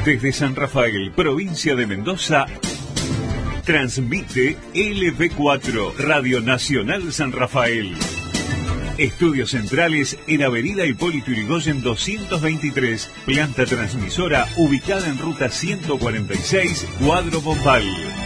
Desde San Rafael, provincia de Mendoza, transmite LB4, Radio Nacional San Rafael. Estudios centrales en Avenida Hipólito Yrigoyen 223, planta transmisora ubicada en ruta 146, Cuadro Bombal.